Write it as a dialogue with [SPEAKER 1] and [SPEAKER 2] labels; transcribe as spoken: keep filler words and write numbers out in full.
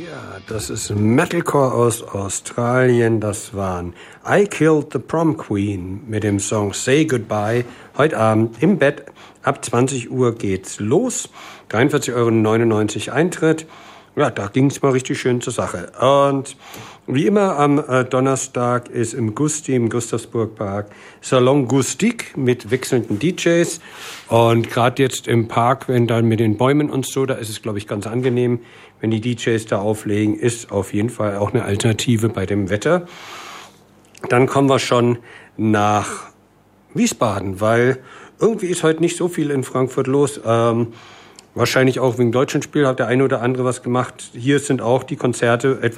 [SPEAKER 1] Ja, das ist Metalcore aus Australien. Das waren I Killed the Prom Queen mit dem Song Say Goodbye. Heute Abend im Bett. Ab zwanzig Uhr geht's los. dreiundvierzig Euro neunundneunzig Eintritt. Ja, da ging's mal richtig schön zur Sache. Und wie immer am äh, Donnerstag ist im Gusti, im Gustavsburg-Park, Salon Gustik mit wechselnden D Js. Und gerade jetzt im Park, wenn dann mit den Bäumen und so, da ist es, glaube ich, ganz angenehm, wenn die D Js da auflegen, ist auf jeden Fall auch eine Alternative bei dem Wetter. Dann kommen wir schon nach Wiesbaden, weil irgendwie ist heute nicht so viel in Frankfurt los. Ähm, wahrscheinlich auch wegen Deutschlandspiel hat der eine oder andere was gemacht. Hier sind auch die Konzerte etwas